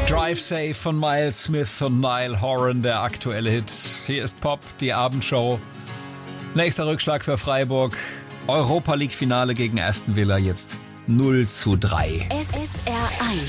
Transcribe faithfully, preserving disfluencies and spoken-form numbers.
Drive Safe von Miles Smith und Niall Horan, der aktuelle Hit. Hier ist Pop, die Abendshow. Nächster Rückschlag für Freiburg. Europa League Finale gegen Aston Villa, jetzt null zu drei. S S R eins